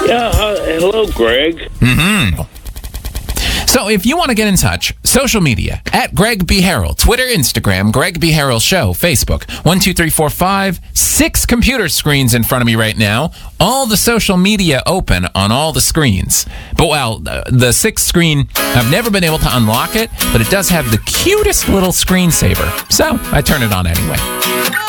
Yeah, hello, Greg. Mm-hmm. So if you want to get in touch, social media, at Greg B. Harrell, Twitter, Instagram, Greg B. Harrell Show, Facebook, 1, 2, 3, 4, 5, 6 computer screens in front of me right now. All the social media open on all the screens. But, well, the 6th screen, I've never been able to unlock it, but it does have the cutest little screensaver. So I turn it on anyway.